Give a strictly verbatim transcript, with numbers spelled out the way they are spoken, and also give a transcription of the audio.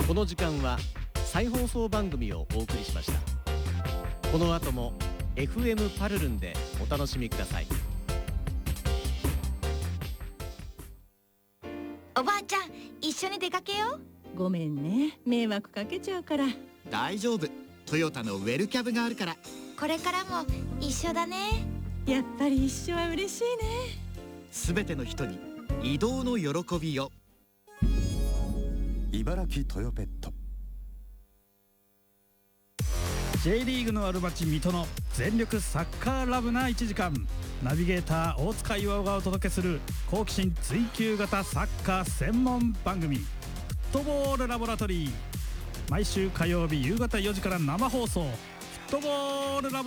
この時間は再放送番組をお送りしました。この後も エフエム パルルンでお楽しみください。 おばあちゃん、一緒に出かけよう。ごめんね、迷惑かけちゃうから。 大丈夫、トヨタのウェルキャブがあるから。 これからも一緒だね。 やっぱり一緒は嬉しいね。 すべての人に移動の喜びを。 茨城トヨペット。 J リーグのある町水戸の全力サッカーラブないちじかん、ナビゲーター大塚岩尾がお届けする好奇心追求型サッカー専門番組、フットボールラボラトリー。毎週火曜日夕方よじから生放送、フットボールラボ